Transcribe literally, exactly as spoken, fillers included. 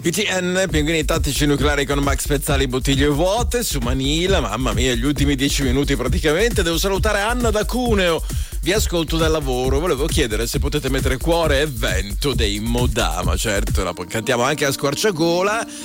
I T N, pinguini tattici nucleari con Max Pezzali, bottiglie vuote su Manila. Mamma mia, gli ultimi dieci minuti praticamente. Devo salutare Anna da Cuneo. Vi ascolto dal lavoro. Volevo chiedere se potete mettere Cuore e Vento dei Modama. Certo, la cantiamo anche a squarciagola.